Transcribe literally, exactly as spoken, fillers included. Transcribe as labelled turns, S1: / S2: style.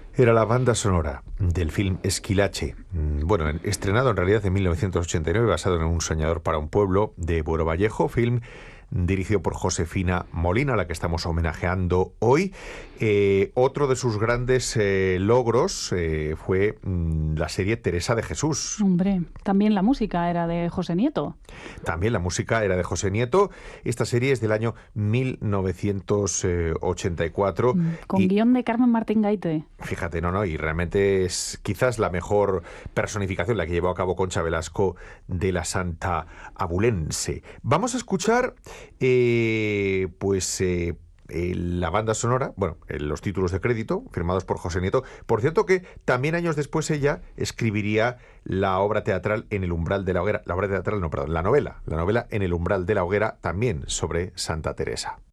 S1: Era la banda sonora del film Esquilache, mm, bueno, en- estrenado en realidad en mil novecientos ochenta y nueve, basado en Un soñador para un pueblo de Buero Vallejo, film dirigido por Josefina Molina, a la que estamos homenajeando hoy. Eh, otro de sus grandes eh, logros eh, fue mm, la serie Teresa de Jesús.
S2: Hombre, también la música era de José Nieto.
S1: También la música era de José Nieto. Esta serie es del año mil novecientos ochenta y cuatro
S2: Mm, Con
S1: y
S2: guión de Carmen Martín Gaite.
S1: fíjate, no, no, y realmente es quizás la mejor personificación, la que llevó a cabo Concha Velasco, de la Santa Abulense. Vamos a escuchar, eh, pues, eh, eh, la banda sonora, bueno, eh, los títulos de crédito, firmados por José Nieto. Por cierto que también años después ella escribiría la obra teatral En el umbral de la hoguera, la obra teatral, no, perdón, la novela, la novela En el umbral de la hoguera, también sobre Santa Teresa.